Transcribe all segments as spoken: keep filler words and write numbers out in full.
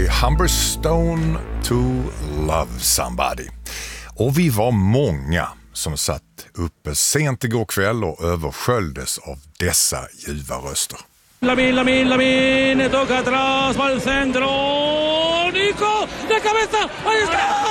Bowie, Humberstone to Love Somebody. Och vi var många som satt uppe sent igår kväll och översköljdes av dessa ljuva röster. Lamin, Lamin, Lamin, toca atrás, va al centro, Nico, de cabeza, ahí está!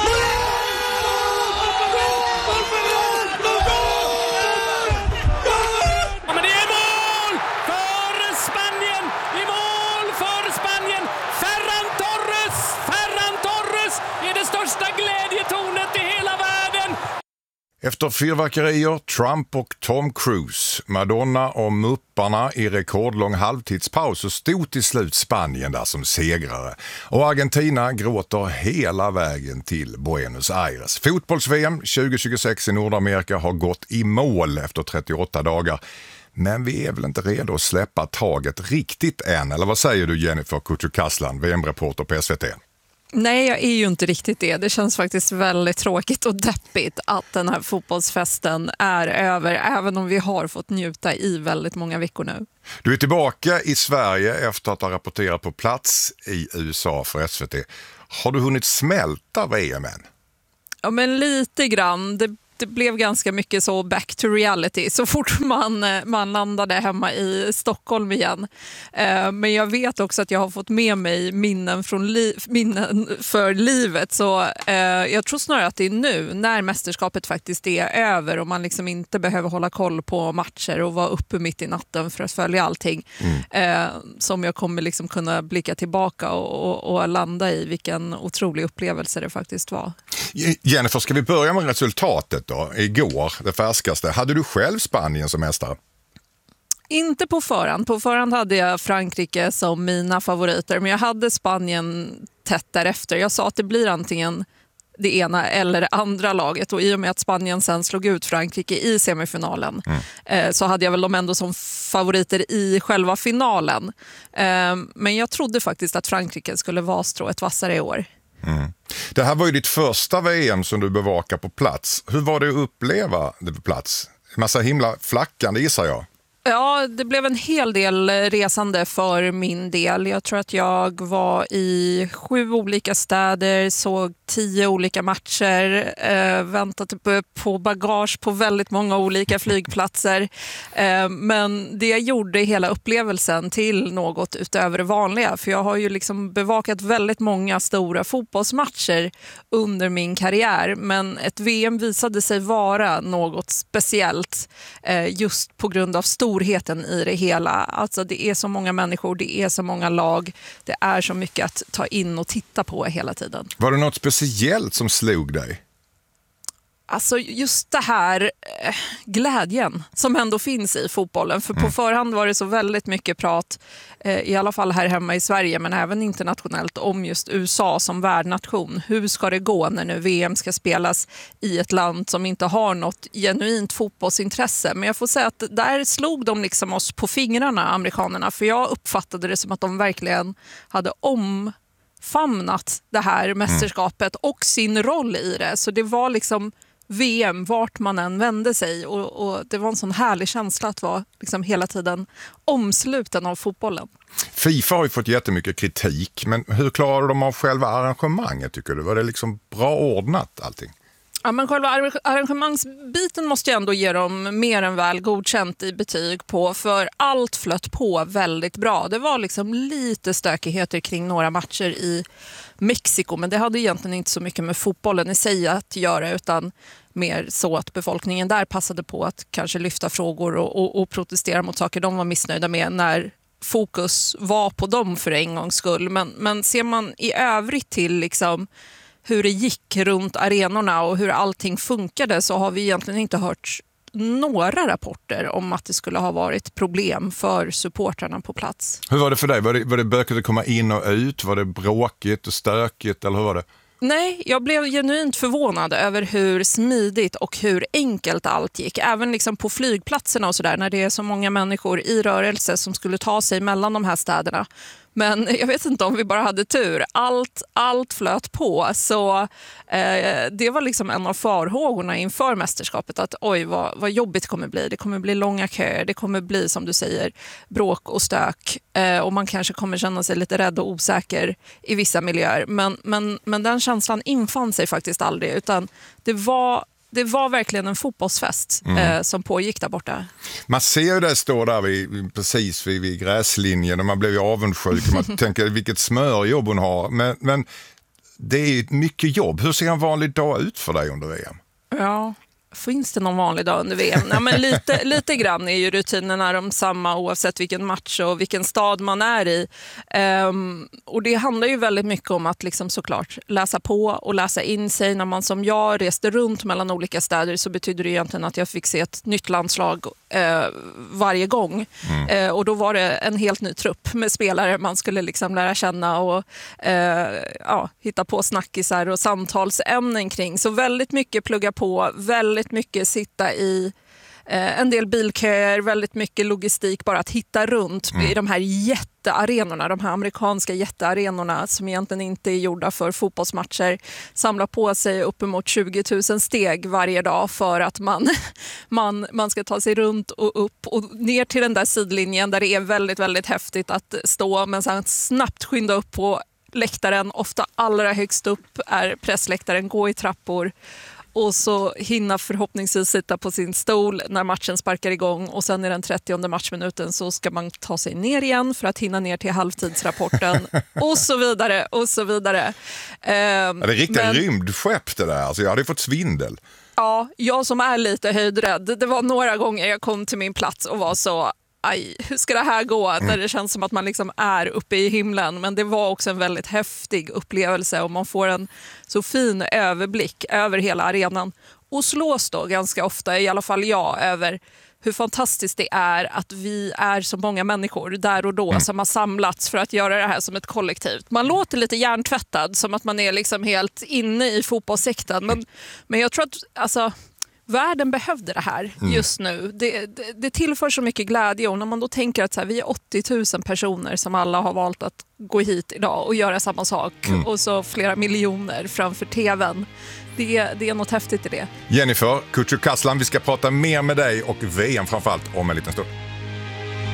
Efter fyrverkerier, Trump och Tom Cruise, Madonna och Mupparna i rekordlång halvtidspaus så stod till slut Spanien där som segrare. Och Argentina gråter hela vägen till Buenos Aires. Fotbolls-V M tjugo tjugosex i Nordamerika har gått i mål efter trettioåtta dagar. Men vi är väl inte redo att släppa taget riktigt än. Eller vad säger du, Jennifer Kutcher-Kaslan, V M-reporter på S V T? Nej, jag är ju inte riktigt det. Det känns faktiskt väldigt tråkigt och deppigt att den här fotbollsfesten är över, även om vi har fått njuta i väldigt många veckor nu. Du är tillbaka i Sverige efter att ha rapporterat på plats i U S A för S V T. Har du hunnit smälta V M än? Ja, men lite grann. Det Det blev ganska mycket så back to reality så fort man, man landade hemma i Stockholm igen. Eh, men jag vet också att jag har fått med mig minnen, från li- minnen för livet. Så eh, jag tror snarare att det är nu när mästerskapet faktiskt är över och man liksom inte behöver hålla koll på matcher och vara uppe mitt i natten för att följa allting. Mm. Eh, som jag kommer liksom kunna blicka tillbaka och, och, och landa i vilken otrolig upplevelse det faktiskt var. Jennifer, ska vi börja med resultatet då? Igår, det färskaste. Hade du själv Spanien som mästare? Inte på förhand. På förhand hade jag Frankrike som mina favoriter, men jag hade Spanien tätt därefter. Jag sa att det blir antingen det ena eller det andra laget, och i och med att Spanien sen slog ut Frankrike i semifinalen mm. eh, så hade jag väl dem ändå som favoriter i själva finalen. Eh, men jag trodde faktiskt att Frankrike skulle vara strået vassare i år. Mm. Det här var ju ditt första V M som du bevakar på plats. Hur var det att uppleva det på plats? Massa himla flackande, gissar jag. Ja, det blev en hel del resande för min del. Jag tror att jag var i sju olika städer, såg tio olika matcher, eh, väntade på bagage på väldigt många olika flygplatser. Eh, men det gjorde hela upplevelsen till något utöver det vanliga. För jag har ju liksom bevakat väldigt många stora fotbollsmatcher under min karriär. Men ett V M visade sig vara något speciellt eh, just på grund av stor storheten i det hela. Alltså det är så många människor, det är så många lag, det är så mycket att ta in och titta på hela tiden. Var det något speciellt som slog dig? Alltså just det här eh, glädjen som ändå finns i fotbollen. För på mm. förhand var det så väldigt mycket prat, eh, i alla fall här hemma i Sverige men även internationellt, om just U S A som värdnation. Hur ska det gå när nu V M ska spelas i ett land som inte har något genuint fotbollsintresse? Men jag får säga att där slog de liksom oss på fingrarna, amerikanerna. För jag uppfattade det som att de verkligen hade omfamnat det här mästerskapet och sin roll i det. Så det var liksom V M vart man än vände sig och, och det var en sån härlig känsla att vara liksom hela tiden omsluten av fotbollen. FIFA har ju fått jättemycket kritik, men hur klarade de av själva arrangemanget tycker du? Var det liksom bra ordnat allting? Ja, men själva arrangemangsbiten måste jag ändå ge dem mer än väl godkänt i betyg på, för allt flöt på väldigt bra. Det var liksom lite stökigheter kring några matcher i Mexiko, men det hade egentligen inte så mycket med fotbollen i sig att göra, utan mer så att befolkningen där passade på att kanske lyfta frågor och, och, och protestera mot saker de var missnöjda med när fokus var på dem för en gångs skull. Men, men ser man i övrigt till liksom hur det gick runt arenorna och hur allting funkade, så har vi egentligen inte hört några rapporter om att det skulle ha varit problem för supportrarna på plats. Hur var det för dig? Var det, var det bökigt att komma in och ut? Var det bråkigt och stökigt eller hur var det? Nej, jag blev genuint förvånad över hur smidigt och hur enkelt allt gick. Även liksom på flygplatserna och sådär, när det är så många människor i rörelse som skulle ta sig mellan de här städerna. Men jag vet inte om vi bara hade tur. Allt, allt flöt på. Så eh, det var liksom en av farhågorna inför mästerskapet. Att oj, vad, vad jobbigt det kommer bli. Det kommer bli långa köer. Det kommer bli, som du säger, bråk och stök. Eh, och man kanske kommer känna sig lite rädd och osäker i vissa miljöer. Men, men, men den känslan infann sig faktiskt aldrig. Utan det var... Det var verkligen en fotbollsfest mm. eh, som pågick där borta. Man ser ju det stå där vid, precis vid, vid gräslinjen och man blev ju avundsjuk. Man tänker vilket smörjobb hon har. Men, men det är ju mycket jobb. Hur ser en vanlig dag ut för dig under V M? Ja, finns det någon vanlig dag under V M? Ja, men lite, lite grann är ju rutinerna de samma oavsett vilken match och vilken stad man är i. Um, och det handlar ju väldigt mycket om att liksom såklart läsa på och läsa in sig. När man som jag reste runt mellan olika städer så betyder det egentligen att jag fick se ett nytt landslag uh, varje gång. Mm. Uh, och då var det en helt ny trupp med spelare man skulle liksom lära känna och uh, ja, hitta på snackisar och samtalsämnen kring. Så väldigt mycket plugga på, väldigt mycket sitta i eh, en del bilköer, väldigt mycket logistik bara att hitta runt mm. i de här jättearenorna, de här amerikanska jättearenorna som egentligen inte är gjorda för fotbollsmatcher, samla på sig uppemot tjugo tusen steg varje dag för att man, man, man ska ta sig runt och upp och ner till den där sidlinjen där det är väldigt, väldigt häftigt att stå, men sen snabbt skynda upp på läktaren, ofta allra högst upp är pressläktaren, gå i trappor och så hinna förhoppningsvis sitta på sin stol när matchen sparkar igång och sen i den trettionde matchminuten så ska man ta sig ner igen för att hinna ner till halvtidsrapporten och så vidare och så vidare. Ehm, ja, det är riktigt men... rymdskepp det där, alltså jag hade fått svindel. Ja, jag som är lite höjdrädd, det var några gånger jag kom till min plats och var så aj, hur ska det här gå? Mm. När det känns som att man liksom är uppe i himlen. Men det var också en väldigt häftig upplevelse och man får en så fin överblick över hela arenan. Och slås då ganska ofta, i alla fall jag, över hur fantastiskt det är att vi är så många människor där och då mm. som har samlats för att göra det här som ett kollektiv. Man låter lite hjärntvättad, som att man är liksom helt inne i fotbollssektorn. Men, men jag tror att... Alltså, världen behövde det här just nu. Det, det, det tillför så mycket glädje och när man då tänker att så här, vi är åttio tusen personer som alla har valt att gå hit idag och göra samma sak mm. och så flera miljoner framför tvn. Det, det är något häftigt i det. Jennifer Kücükaslan, vi ska prata mer med dig och V M framförallt om en liten stund.